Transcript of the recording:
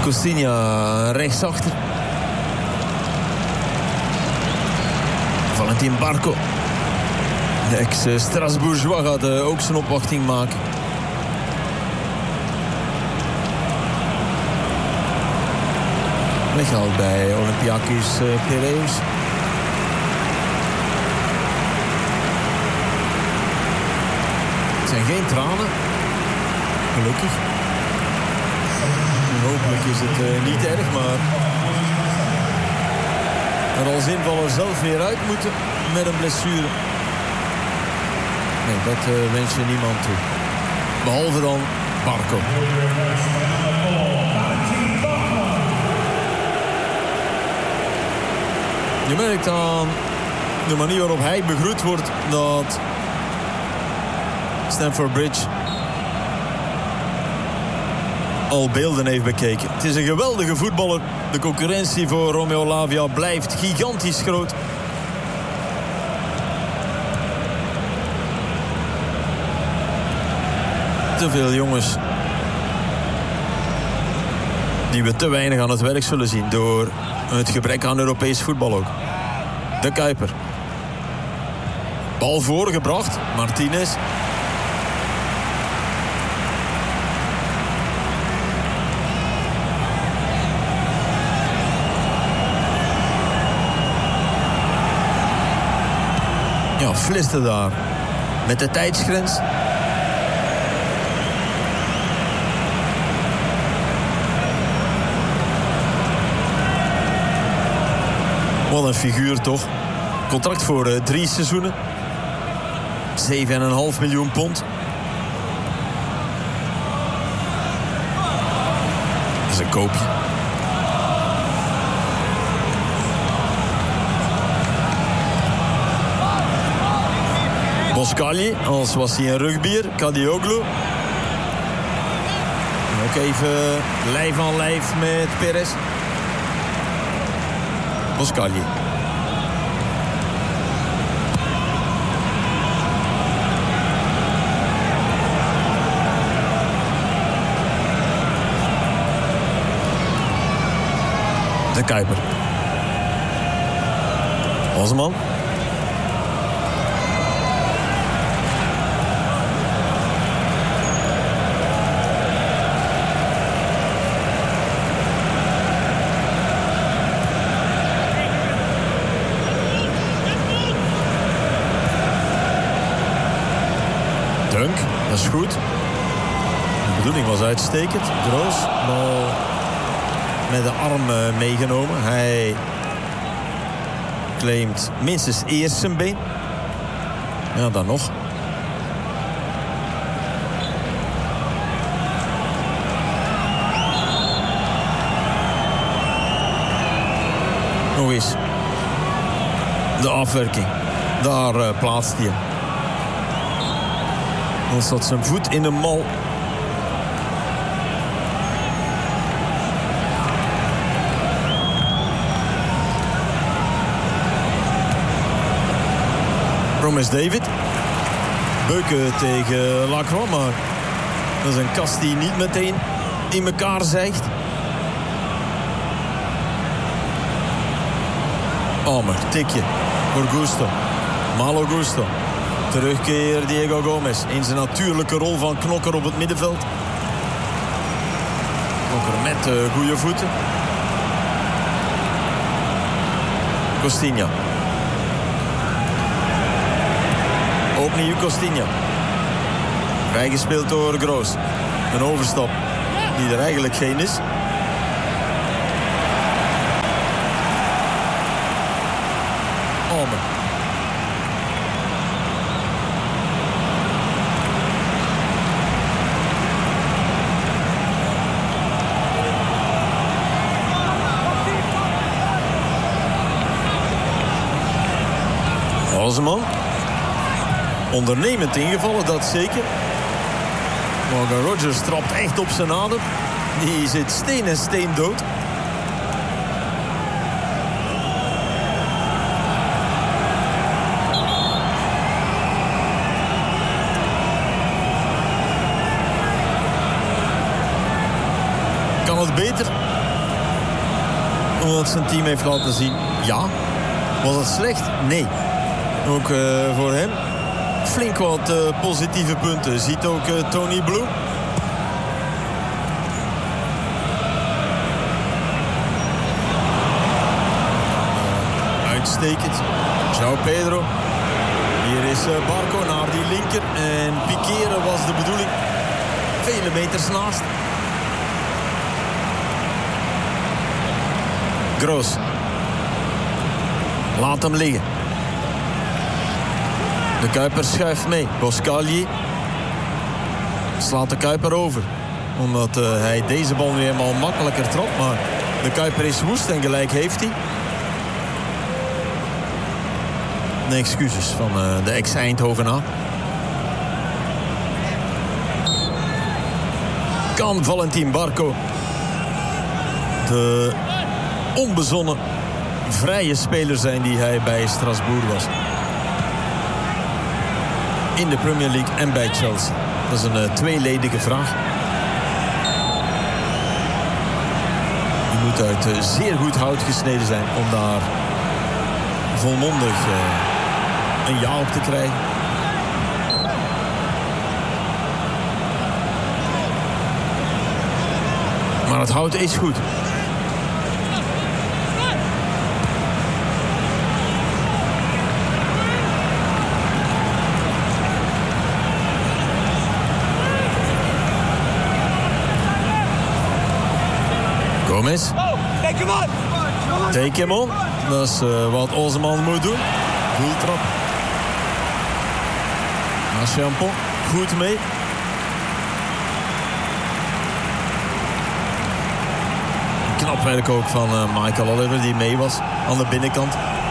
Costinha rechtsachter. Valentin Barco. De ex-Strasbourgeois gaat ook zijn opwachting maken. Weggehaald bij Olympiakos Piraeus. Het zijn geen tranen. Gelukkig. Hopelijk is het niet erg, maar er als invaller zelf weer uit moeten met een blessure. Nee, dat wens je niemand toe. Behalve dan Barco. Je merkt aan de manier waarop hij begroet wordt dat Stamford Bridge al beelden heeft bekeken. Het is een geweldige voetballer. De concurrentie voor Romeo Lavia blijft gigantisch groot. Te veel jongens die we te weinig aan het werk zullen zien door het gebrek aan Europees voetbal ook. De Kuiper. Bal voorgebracht. Martinez. Ja, fliste daar. Met de tijdsgrens. Wat een figuur toch. Contract voor 3 seizoenen. 7,5 miljoen pond. Dat is een koopje. Boskali, als was hij een rugbier. Kadioglu. Ook even lijf aan lijf met Perez. Boskali. De Kuiper. Osman. Dunk, dat is goed. De bedoeling was uitstekend. Groos, bal met de arm meegenomen. Hij claimt minstens eerst zijn been. Ja, dan nog. Nog eens. De afwerking. Daar plaatst hij hem. Dan zat zijn voet in de mal. Promes David. Beuken tegen Lacroix, maar dat is een kast die niet meteen in elkaar zijgt. Almer, tikje voor Gusto. Malo Gusto. Terugkeer Diego Gomez in zijn natuurlijke rol van knokker op het middenveld. Knokker met goede voeten. Costinha. Opnieuw Costinha. Vrijgespeeld door Groos. Een overstap die er eigenlijk geen is. Almer. Osman. Ondernemend ingevallen, dat zeker. Morgan Rogers trapt echt op zijn adem. Die zit steen en steen dood. Kan het beter? Wat zijn team heeft laten zien, ja. Was het slecht? Nee. Ook voor hem flink wat positieve punten. Ziet ook Tony Blue. Uitstekend. João Pedro. Hier is Barco naar die linker. En pikeren was de bedoeling. Vele meters naast. Gross. Laat hem liggen. De Kuiper schuift mee. Boscagli slaat de Kuiper over. Omdat hij deze bal nu helemaal makkelijker trapt. Maar de Kuiper is woest en gelijk heeft hij. De excuses van de ex-Eindhovenaar. Kan Valentin Barco de onbezonnen vrije speler zijn die hij bij Strasbourg was? In de Premier League en bij Chelsea. Dat is een tweeledige vraag. Je moet uit zeer goed hout gesneden zijn om daar volmondig een ja op te krijgen. Maar het hout is goed. Gomez. Take him on. Dat is wat onze man moet doen. Doeltrap. Maar Champon goed mee. Knap werk ook van Michael Oliver die mee was aan de binnenkant.